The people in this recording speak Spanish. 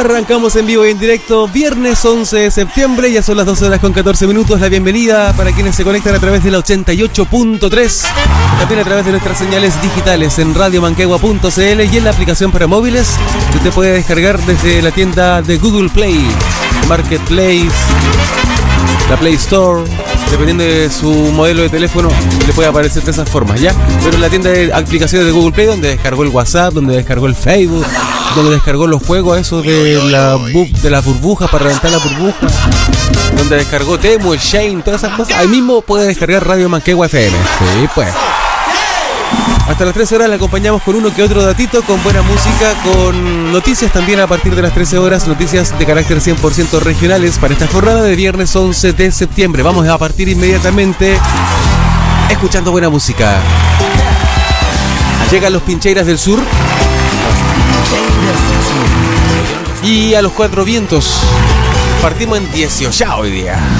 Arrancamos en vivo y en directo, viernes 11 de septiembre, ya son las 12 horas con 14 minutos. La bienvenida para quienes se conectan a través de la 88.3, también a través de nuestras señales digitales en radiomanquegua.cl y en la aplicación para móviles que usted puede descargar desde la tienda de Google Play, Marketplace, la Play Store. Dependiendo de su modelo de teléfono, le puede aparecer de esas formas, ¿ya? Pero en la tienda de aplicaciones de Google Play, donde descargó el WhatsApp, donde descargó el Facebook, donde descargó los juegos, esos de las burbujas, para reventar la burbuja, donde descargó Temu, el Shane, todas esas cosas, ahí mismo puede descargar Radio Manquegua FM. Sí, pues. Hasta las 13 horas le acompañamos con uno que otro datito, con buena música, con noticias también a partir de las 13 horas, noticias de carácter 100% regionales para esta jornada de viernes 11 de septiembre. Vamos a partir inmediatamente escuchando buena música. Llegan los Pincheiras del Sur y a los Cuatro Vientos. Partimos en 18 hoy día.